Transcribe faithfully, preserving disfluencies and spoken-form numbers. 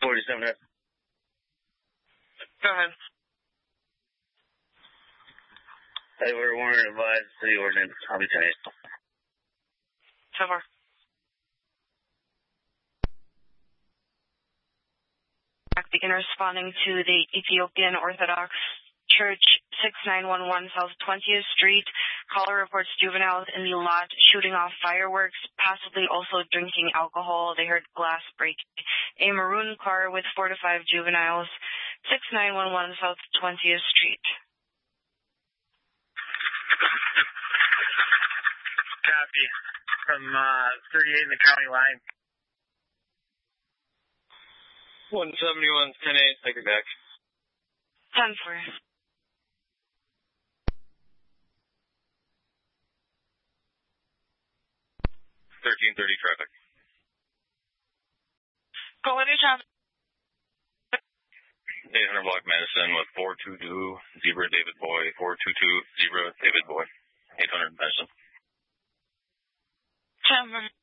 forty-seven. Go ahead. Hey, we're warrant advised city ordinance. I'll be ten eight. So far. Begin responding to the Ethiopian Orthodox Church, six nine one one South twentieth Street. Caller reports juveniles in the lot shooting off fireworks, possibly also drinking alcohol. They heard glass breaking. A maroon car with four to five juveniles, six nine one one South twentieth Street. Copy. From uh, thirty-eight in the county line. one seventy-one, ten eight, take it back. ten four. thirteen thirty traffic. Go with your traffic. eight hundred block Madison with four two two, zebra David Boy, four two two, zebra David Boy, eight hundred Madison. ten four.